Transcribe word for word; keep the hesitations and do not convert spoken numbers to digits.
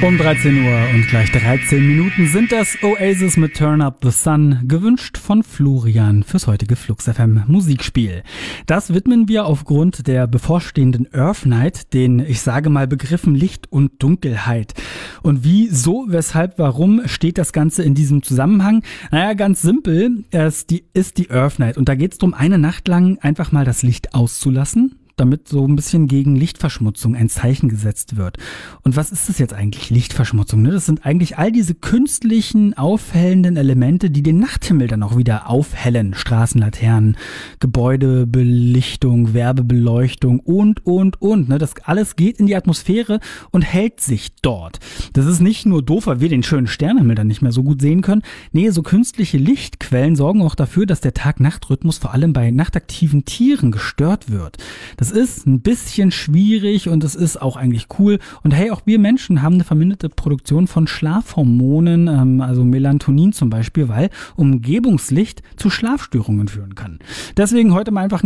Um dreizehn Uhr und gleich dreizehn Minuten sind das Oasis mit Turn Up the Sun, gewünscht von Florian fürs heutige Flux F M Musikspiel. Das widmen wir aufgrund der bevorstehenden Earth Night den, ich sage mal, Begriffen Licht und Dunkelheit. Und wie, so, weshalb, warum steht das Ganze in diesem Zusammenhang? Naja, ganz simpel, es die, ist die Earth Night und da geht es darum, eine Nacht lang einfach mal das Licht auszulassen, damit so ein bisschen gegen Lichtverschmutzung ein Zeichen gesetzt wird. Und was ist das jetzt eigentlich, Lichtverschmutzung? Ne? Das sind eigentlich all diese künstlichen, aufhellenden Elemente, die den Nachthimmel dann auch wieder aufhellen. Straßenlaternen, Gebäudebelichtung, Werbebeleuchtung und, und, und. Ne? Das alles geht in die Atmosphäre und hält sich dort. Das ist nicht nur doof, weil wir den schönen Sternenhimmel dann nicht mehr so gut sehen können. Nee, so künstliche Lichtquellen sorgen auch dafür, dass der Tag-Nacht-Rhythmus vor allem bei nachtaktiven Tieren gestört wird. Das ist ein bisschen schwierig und es ist auch eigentlich cool. Und hey, auch wir Menschen haben eine verminderte Produktion von Schlafhormonen, ähm, also Melatonin zum Beispiel, weil Umgebungslicht zu Schlafstörungen führen kann. Deswegen heute mal einfach